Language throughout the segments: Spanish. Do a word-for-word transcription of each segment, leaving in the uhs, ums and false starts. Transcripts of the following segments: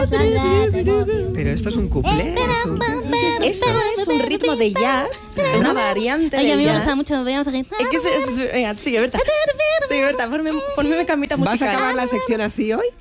Pero esto es un cuplé. Es un... Esto es un ritmo de jazz, una variante Ay, de a mí me jazz. gusta mucho. Veamos aquí. Es que se, se, venga, sigue, Berta. Sigue, Berta, ponme, ponme una camita musical. ¿Vas a acabar la sección así hoy?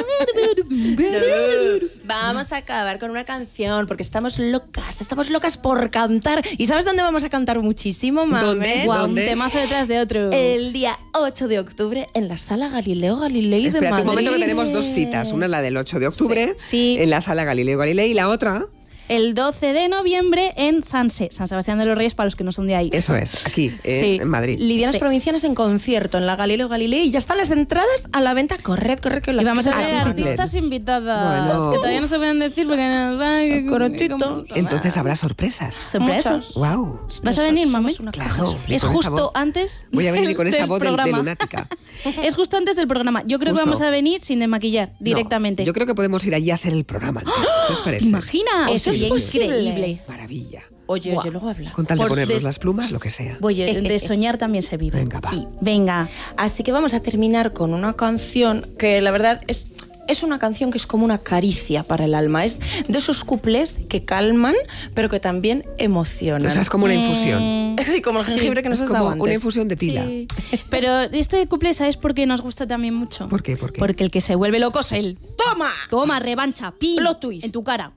No. Vamos a acabar con una canción porque estamos locas, estamos locas por cantar. ¿Y sabes dónde vamos a cantar muchísimo, mami? ¿Dónde? Guau, un ¿Dónde? temazo detrás de otro. El día ocho de octubre en la Sala Galileo Galilei de Espérate Madrid. un momento que tenemos dos citas. Una la del ocho de octubre Sí. en la Sala Galileo Galilei y la otra... El doce de noviembre en Sanse, San Sebastián de los Reyes, para los que no son de ahí. Eso es, aquí, eh, Sí. en Madrid. Livianas Sí. Provincianas en concierto en la Galileo Galilei y ya están las entradas a la venta. Corred, corred, que la Y vamos a Ah, tener tú artistas también. invitadas Bueno. que todavía no se pueden decir porque nos van Correctito. Entonces habrá sorpresas. sorpresas. Muchas. Wow. ¿Vas a venir, mami? Somos una Claro. y Es con esta justo voz- antes. Voy a venir con esta del voz de, de programa. lunática. Es justo antes del programa. Yo creo Justo. que vamos a venir sin desmaquillar directamente. No, yo creo que podemos ir allí a hacer el programa. antes. ¿Qué os parece? ¿Te imaginas? Eso es Sería posible. increíble. Maravilla. Oye, Guau. oye, luego habla. Con tal de Por ponernos des- las plumas, lo que sea. Oye, de soñar también se vive. Venga, va. Sí. Venga. Así que vamos a terminar con una canción que la verdad es, es una canción que es como una caricia para el alma. Es de esos cuplés que calman, pero que también emocionan. O sea, es como una infusión. Sí, como el jengibre que nos Es has como dado antes. una infusión de tila. Sí. Pero este couple, ¿sabes por qué nos gusta también mucho? ¿Por qué? ¿Por qué? Porque el que se vuelve loco es él. ¡Toma! Toma, revancha, pin. Plot twist. En tu cara.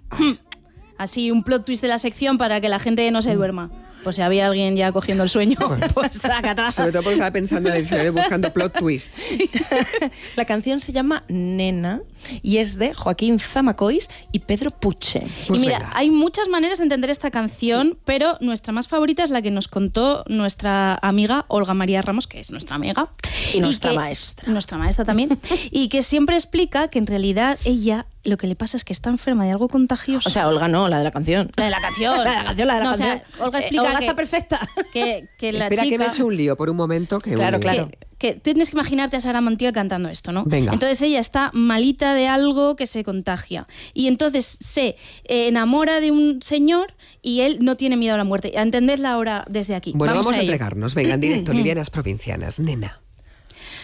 Así, un plot twist de la sección para que la gente no se duerma. Pues si había alguien ya cogiendo el sueño, pues zacata. Sobre todo porque estaba pensando en el diccionario buscando plot twist. La canción se llama Nena y es de Joaquín Zamacois y Pedro Puche. Pues y mira, venga. hay muchas maneras de entender esta canción, pero nuestra más favorita es la que nos contó nuestra amiga Olga María Ramos, que es nuestra amiga. Y nuestra que- maestra. Nuestra maestra también. Y que siempre explica que en realidad ella lo que le pasa es que está enferma de algo contagioso. O sea, Olga no, la de la canción. la de la canción. La de la canción, la de la No, o sea, canción. Olga Eh, explica Olga que, está perfecta. que, que la Espera chica... que me he hecho un lío por un momento. Que Claro, un- claro. Que, que tienes que imaginarte a Sara Montiel cantando esto, ¿no? Venga. Entonces ella está malita de algo que se contagia. Y entonces se eh, enamora de un señor y él no tiene miedo a la muerte. Entendedla ahora desde aquí. Bueno, vamos, a, ello. entregarnos. Venga, en directo, livianas provincianas. Nena.